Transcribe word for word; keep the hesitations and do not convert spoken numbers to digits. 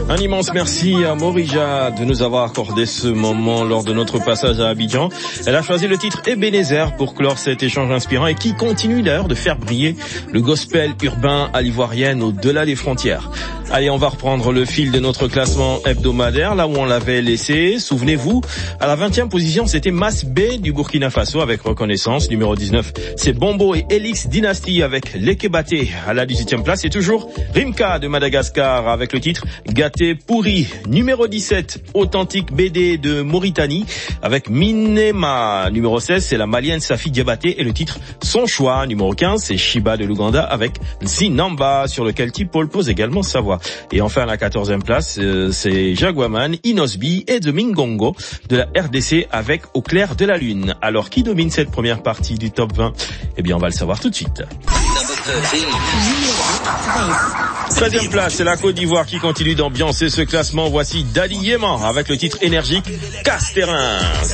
Un immense merci à Morija de nous avoir accordé ce moment lors de notre passage à Abidjan. Elle a choisi le titre Ebenezer pour clore cet échange inspirant et qui continue d'ailleurs de faire briller le gospel urbain à l'ivoirienne au-delà des frontières. Allez, on va reprendre le fil de notre classement hebdomadaire, là où on l'avait laissé. Souvenez-vous, à la vingtième position, c'était Mas B du Burkina Faso avec Reconnaissance. Numéro dix-neuf, c'est Bombo et Elix Dynasty avec Lekebaté. À la dix-huitième place, c'est toujours Rimka de Madagascar avec le titre Gâté Pourri. Numéro dix-sept, Authentique B D de Mauritanie avec Minema. Numéro seize, c'est la Malienne Safi Diabaté et le titre Son Choix. Numéro quinze, c'est Shiba de l'Ouganda avec Zinamba, sur lequel T-Paul pose également sa voix. Et enfin, à la quatorzième place, euh, c'est Jaguaman, Inosbi et The Mingongo de la R D C avec Au clair de la lune. Alors, qui domine cette première partie du top vingt? Eh bien, on va le savoir tout de suite. treizième place, c'est la Côte d'Ivoire qui continue d'ambiancer ce classement. Voici Dali Yéman avec le titre énergique Casse-Terrain.